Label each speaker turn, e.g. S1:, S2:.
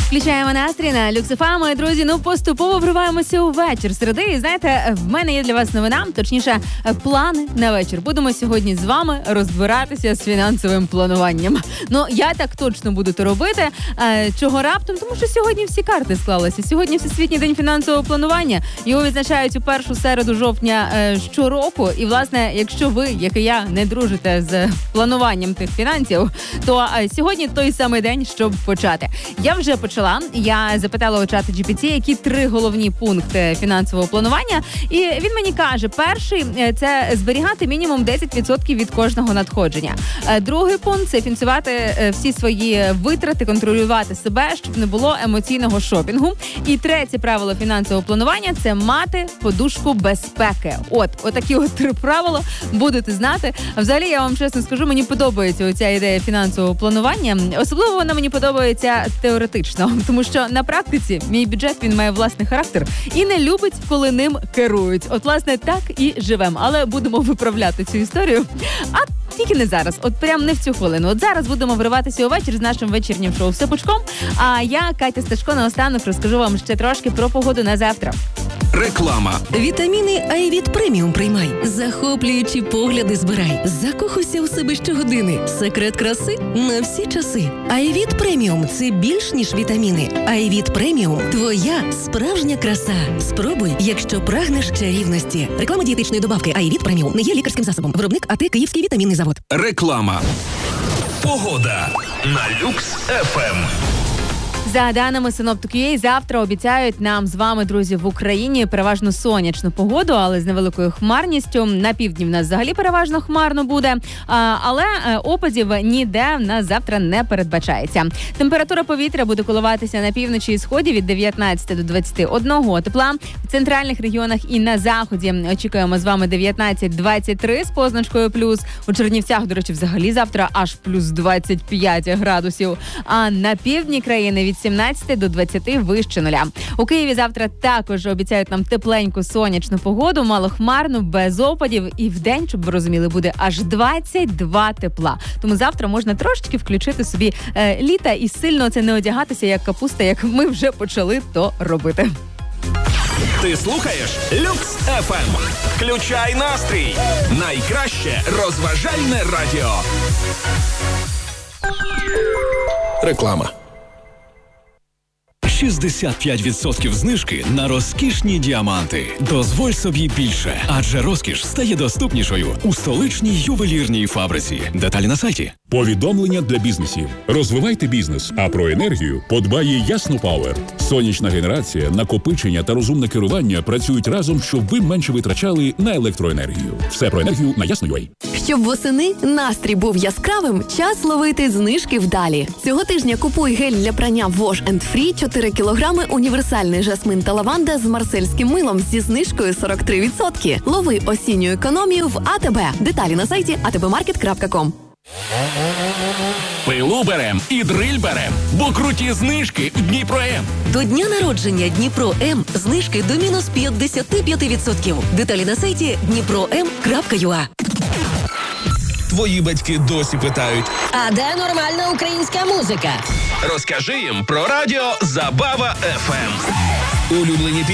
S1: Включаємо настрій на Люкс ФМ. Мої друзі, поступово вриваємося у вечір середи. І знаєте, в мене є для вас новина, точніше, плани на вечір. Будемо сьогодні з вами розбиратися з фінансовим плануванням. Я так точно буду то робити. Чого раптом? Тому що сьогодні всі карти склалися. Сьогодні Всесвітній день фінансового планування. Його відзначають у першу середу жовтня щороку. І, власне, якщо ви, як і я, не дружите з плануванням тих фінансів, то сьогодні той самий день, щоб почати. Я вже почала. Я запитала у чата GPT, які 3 головні пункти фінансового планування. І він мені каже, перший – це зберігати мінімум 10% від кожного надходження. Другий пункт – це фінансувати всі свої витрати, контролювати себе, щоб не було емоційного шопінгу. І третє правило фінансового планування – це мати подушку безпеки. Отакі 3 правила будете знати. Взагалі, я вам чесно скажу, мені подобається оця ідея фінансового планування. Особливо вона мені подобається теоретично. Тому що на практиці мій бюджет, він має власний характер і не любить, коли ним керують. Власне, так і живемо. Але будемо виправляти цю історію. А тільки не зараз. Прям не в цю хвилину. Зараз будемо вриватися увечері з нашим вечірнім шоу «Все пучком». А я, Катя Сташко, наостанок розкажу вам ще трошки про погоду на завтра.
S2: Реклама.
S3: Вітаміни Айвіт Преміум приймай. Захоплюючі погляди збирай. Закохуйся у себе щогодини. Секрет краси на всі часи. Айвіт Преміум – це більш ніж вітаміни. Айвіт Преміум – твоя справжня краса. Спробуй, якщо прагнеш чарівності. Реклама дієтичної добавки Айвіт Преміум не є лікарським засобом. Виробник АТ Київський вітамінний завод.
S2: Реклама. Погода на Люкс ФМ.
S1: За даними Синоптик.ua, завтра обіцяють нам з вами, друзі, в Україні переважно сонячну погоду, але з невеликою хмарністю. На півдні в нас взагалі переважно хмарно буде, але опадів ніде в нас завтра не передбачається. Температура повітря буде коливатися на півночі і сході від 19 до 21 тепла. В центральних регіонах і на заході очікуємо з вами 19-23 з позначкою плюс. У Чернівцях, до речі, взагалі завтра аж плюс 25 градусів. А на півдні країни від 17 до 20 вище нуля. У Києві завтра також обіцяють нам тепленьку сонячну погоду, малохмарну, без опадів. І вдень, щоб ви розуміли, буде аж 22 тепла. Тому завтра можна трошечки включити собі літа і сильно це не одягатися як капуста, як ми вже почали то робити.
S2: Ти слухаєш Люкс ФМ. Включай настрій. Найкраще розважальне радіо. Реклама. 65% знижки на розкішні діаманти. Дозволь собі більше, адже розкіш стає доступнішою у столичній ювелірній фабриці. Деталі на сайті.
S4: Повідомлення для бізнесів. Розвивайте бізнес, а про енергію подбає Ясно Пауер. Сонячна генерація, накопичення та розумне керування працюють разом, щоб ви менше витрачали на електроенергію. Все про енергію на Ясно.ua.
S3: Щоб восени настрій був яскравим, час ловити знижки вдалі. Цього тижня купуй гель для прання Wash & Free 4 кілограми, універсальний жасмин та лаванда з марсельським милом зі знижкою 43%. Лови осінню економію в АТБ. Деталі на сайті atbmarket.com.
S2: Пилу берем і дриль берем, бо круті знижки в Дніпро-М.
S3: До дня народження Дніпро-М знижки до мінус 55%. Деталі на сайті dnipro.m.ua.
S2: Твої батьки досі питають:
S5: а де нормальна українська музика?
S2: Розкажи їм про радіо Забава ФМ. Улюблені